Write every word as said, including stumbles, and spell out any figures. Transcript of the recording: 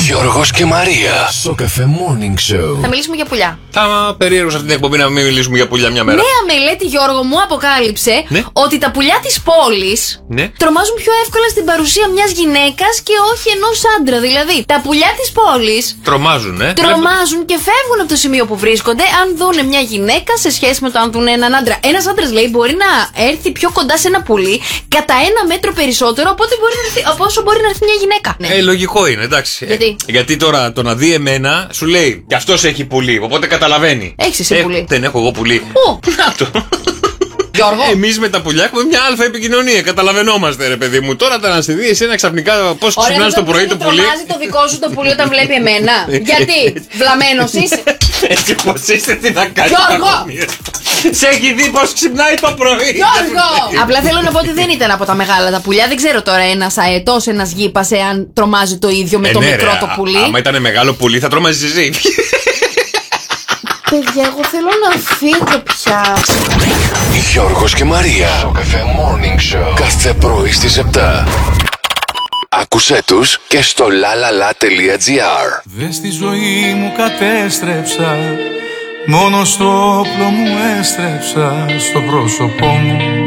Γιώργος και Μαρία. Στο Cafe Morning Show. Θα μιλήσουμε για πουλιά. Θα περίεργο σε αυτή την εκπομπή να μην μιλήσουμε για πουλιά μια μέρα. Νέα μελέτη, Γιώργο μου, αποκάλυψε ναι. ότι τα πουλιά της πόλης ναι. τρομάζουν πιο εύκολα στην παρουσία μιας γυναίκας και όχι ενός άντρα. Δηλαδή, τα πουλιά της πόλης τρομάζουν, ε. Τρομάζουν και φεύγουν από το σημείο που βρίσκονται αν δούνε μια γυναίκα σε σχέση με το αν δούνε έναν άντρα. Ένας άντρας, λέει, μπορεί να έρθει πιο κοντά σε ένα πουλί κατά ένα μέτρο περισσότερο από, μπορεί να έρθει, από όσο μπορεί να έρθει μια γυναίκα. Ε, λογικό είναι, εντάξει. Γιατί? Ε, γιατί τώρα το να δει εμένα σου λέει κι αυτός έχει πουλί, οπότε καταλαβαίνει. Έχεις εσύ ε, πουλί? Δεν έχω εγώ πουλί. Πού? Να το. Γιώργο. Εμείς με τα πουλιά έχουμε μια αλφα επικοινωνία. Καταλαβαίνόμαστε, ρε παιδί μου. Τώρα θα να στη δει εσένα ξαφνικά πώς ξυπνάς το πρωί το πουλί. Τρομάζει το δικό σου το πουλί όταν βλέπει εμένα. Γιατί? Βλαμμένος είσαι. Έτσι πως είσαι, τι να κάνεις. Γιώργο! Σε έχει δει πως ξυπνάει το πρωί. Γιώργο! Απλά θέλω να πω ότι δεν ήταν από τα μεγάλα τα πουλιά. Δεν ξέρω τώρα ένας αετός, ένας γήπας, εάν τρομάζει το ίδιο με ε, το ναι, μικρό ρε, το πουλί. Άμα ήταν μεγάλο πουλί θα τρόμαζες εσύ. Παιδιά, εγώ θέλω να φύγω πια. Γιώργος και Μαρία. Στο Cafe Morning Show. Κάθε πρωί στις επτά. Άκουσέ τους και στο lalala.gr. Δες τη ζωή μου κατέστρεψα, μόνο στο όπλο μου έστρεψα, στο πρόσωπό μου